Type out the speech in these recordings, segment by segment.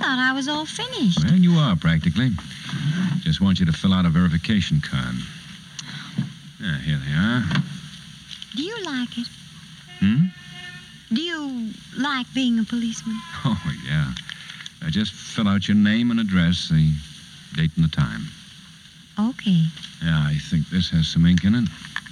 thought I was all finished. Well, you are, practically. Just want you to fill out a verification card. Yeah, here they are. Do you like it? Hmm? Do you like being a policeman? Oh, yeah. Just fill out your name and address, the date and the time. Okay. Yeah, I think this has some ink in it.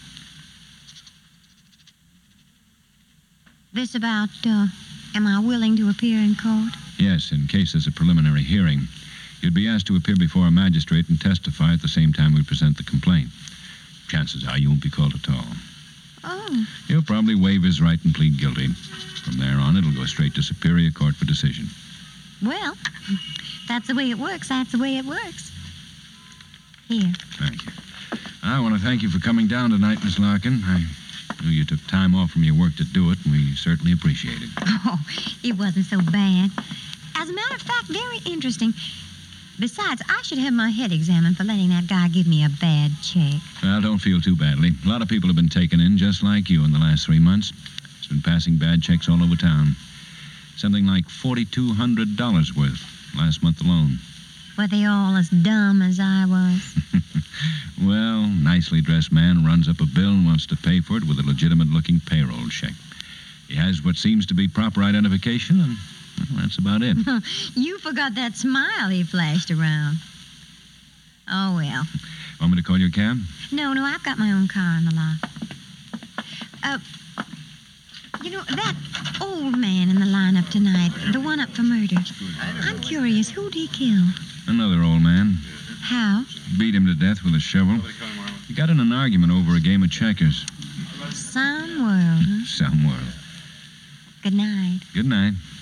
This about, am I willing to appear in court? Yes, in case there's a preliminary hearing. You'd be asked to appear before a magistrate and testify at the same time we present the complaint. Chances are you won't be called at all. Oh. He'll probably waive his right and plead guilty. From there on, it'll go straight to Superior Court for decision. Well, that's the way it works. That's the way it works. Here. Thank you. I want to thank you for coming down tonight, Miss Larkin. I knew you took time off from your work to do it, and we certainly appreciate it. Oh, it wasn't so bad. As a matter of fact, very interesting. Besides, I should have my head examined for letting that guy give me a bad check. Well, don't feel too badly. A lot of people have been taken in just like you in the last 3 months. It's been passing bad checks all over town. Something like $4,200 worth last month alone. Were they all as dumb as I was? Well, nicely dressed man runs up a bill and wants to pay for it with a legitimate-looking payroll check. He has what seems to be proper identification, and well, that's about it. You forgot that smile he flashed around. Oh, well. Want me to call your cab? No, I've got my own car in the lot. That old man in the lineup tonight, the one up for murder, I'm curious, who'd he kill? Another old man. How? Beat him to death with a shovel. He got in an argument over a game of checkers. Some world, huh? Some world. Good night. Good night.